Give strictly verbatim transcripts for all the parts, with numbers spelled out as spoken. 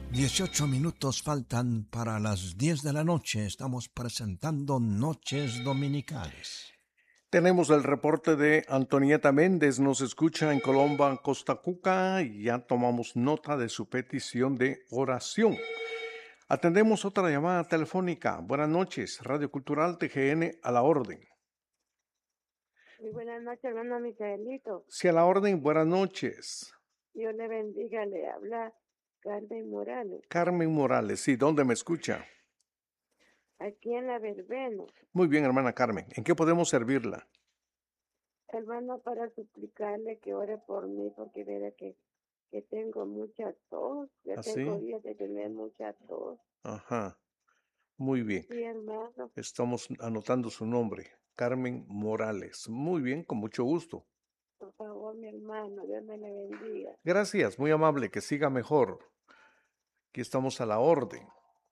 dieciocho minutos faltan para las diez de la noche. Estamos presentando Noches Dominicales. Tenemos el reporte de Antonieta Méndez, nos escucha en Colomba, Costa Cuca, y ya tomamos nota de su petición de oración. Atendemos otra llamada telefónica. Buenas noches, Radio Cultural T G N, a la orden. Muy buenas noches, hermano Micaelito. Sí, a la orden, buenas noches. Dios le bendiga, le habla Carmen Morales. Carmen Morales, sí, ¿dónde me escucha? Aquí en la verbena. Muy bien, hermana Carmen, ¿en qué podemos servirla? Hermano, para suplicarle que ore por mí, porque verá que, que tengo mucha tos. Ya ¿Ah, tengo sí? días de tener mucha tos. Ajá, muy bien. Sí, hermano. Estamos anotando su nombre, Carmen Morales. Muy bien, con mucho gusto. Por favor, mi hermano, Dios me le bendiga. Gracias, muy amable, que siga mejor. Aquí estamos a la orden.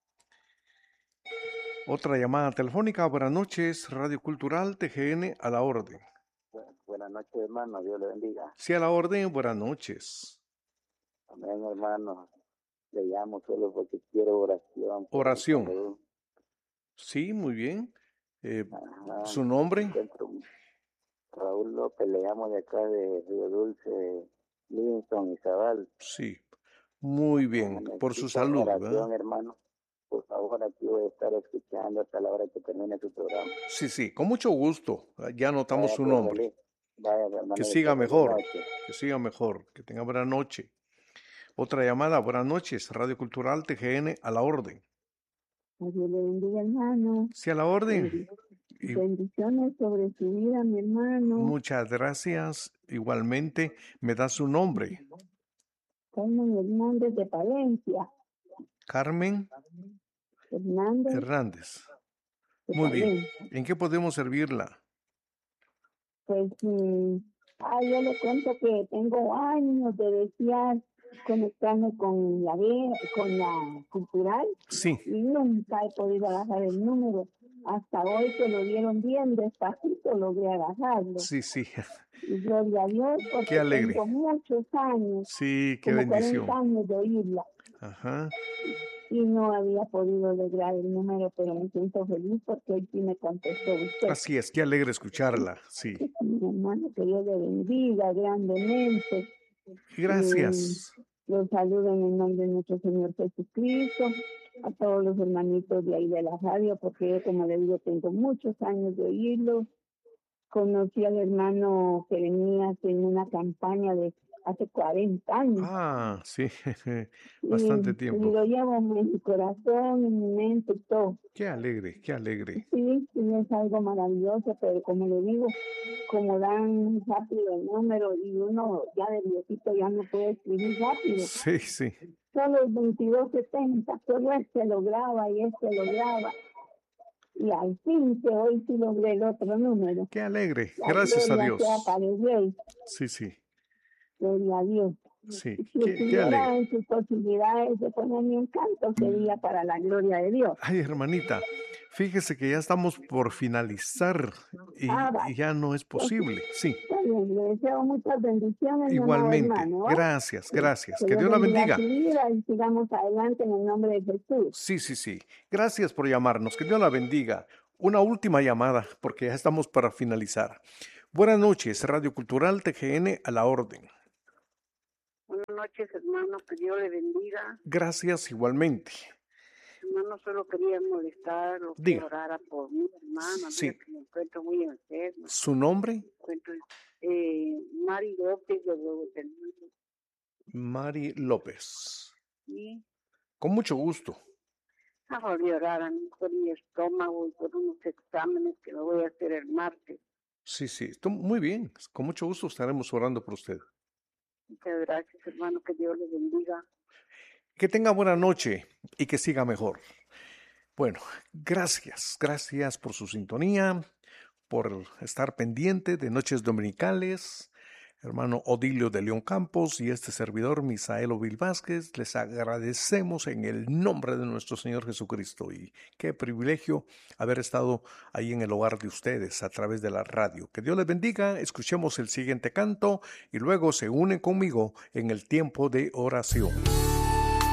Otra llamada telefónica, buenas noches, Radio Cultural T G N, a la orden. Buenas noches, hermano, Dios le bendiga. Sí, a la orden, buenas noches. Amén, hermano. Le llamo solo porque quiero oración. Oración. Sí, muy bien. Eh, ¿Su nombre? Raúl López, le llamo de acá de Río Dulce, Livingston y Zabal. Sí, muy bien, Necesito por su salud, oración, ¿verdad? hermano. Por favor, aquí voy a estar escuchando hasta la hora que termine su programa. Sí, sí, con mucho gusto. Ya anotamos Vaya, su pues, nombre. feliz. Vaya, hermano, Que de siga que mejor, buenas noches. que siga mejor, que tenga buena noche. Otra llamada, buenas noches, Radio Cultural T G N, a la orden. Dios le bendiga, hermano. Sí, a la orden. Y bendiciones sobre su vida, mi hermano. Muchas gracias. Igualmente, me da su nombre. Carmen Hernández de Palencia. Carmen Hernández. Hernández. de Muy bien. Palencia. ¿En qué podemos servirla? Pues, mm, ah, yo le cuento que tengo años de desear conectarme con la con la cultural. Sí. Y nunca he podido agarrar el número. Hasta hoy que lo dieron bien despacito logré agarrarlo. Sí, sí. Y gloria a Dios porque Qué alegre. tengo muchos años, Sí, qué como bendición. cuarenta años de oírla. Ajá. Y no había podido lograr el número, pero me siento feliz porque hoy sí me contestó usted. Así es, qué alegre escucharla. Sí. Mi hermano, que Dios le bendiga grandemente. Gracias. Eh, los saludo en el nombre de nuestro Señor Jesucristo, a todos los hermanitos de ahí de la radio, porque yo, como le digo, tengo muchos años de oírlo. Conocí al hermano que venía en una campaña de hace cuarenta años. Ah, sí, bastante y, tiempo. Y lo llevo en mi corazón, en mi mente y todo. Qué alegre, qué alegre. Sí, sí, es algo maravilloso, pero como le digo, como dan rápido el número y uno ya de viejito ya no puede escribir rápido. Sí, sí. Solo el veintidós setenta, solo este lo graba y este lo graba. Y al fin que hoy sí logré el otro número. Qué alegre, La gracias a gloria Dios. sea para el Rey. Sí, sí. Gloria a Dios. Sí, Si qué, qué estuviera alegre. en sus posibilidades de poner mi encanto, sería para la gloria de Dios. Ay, hermanita, fíjese que ya estamos por finalizar y, Ah, va. y ya no es posible. Sí, Está bien, le deseo muchas bendiciones, mi amado igualmente. hermano, ¿va? Gracias, gracias. Que Que Dios la bendiga. su vida y sigamos adelante en el nombre de Jesús. Sí, sí, sí. Gracias por llamarnos. Que Dios la bendiga. Una última llamada, porque ya estamos para finalizar. Buenas noches, Radio Cultural T G N, a la orden. Buenas noches, hermano, que Dios le bendiga. Gracias igualmente. Hermano, solo quería molestarlo, que Diga. orara por mí, hermano, Sí. mira que me encuentro muy enfermo. ¿Su nombre? Me encuentro, eh, Mari López de Bogotá. Mari López. Y Con mucho gusto. a volver a orar a mí por mi estómago y por unos exámenes que me voy a hacer el martes. Sí, sí. Esto- Muy bien. Con mucho gusto estaremos orando por usted. Muchas gracias, hermano, que Dios le bendiga. Que tenga buena noche y que siga mejor. Bueno, gracias. Gracias por su sintonía, por estar pendiente de Noches Dominicales. Hermano Odilio de León Campos y este servidor Misael Ovil Vázquez, les agradecemos en el nombre de nuestro Señor Jesucristo y qué privilegio haber estado ahí en el hogar de ustedes a través de la radio. Que Dios les bendiga, escuchemos el siguiente canto y luego se unen conmigo en el tiempo de oración.